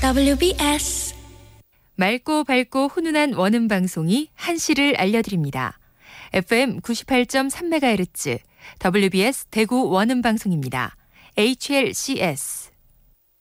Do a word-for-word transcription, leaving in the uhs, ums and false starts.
더블유비에스 맑고 밝고 훈훈한 원음 방송이 한시를 알려드립니다. 에프엠 구십팔 점 삼 메가헤르츠 더블유비에스 대구 원음 방송입니다. 에이치엘씨에스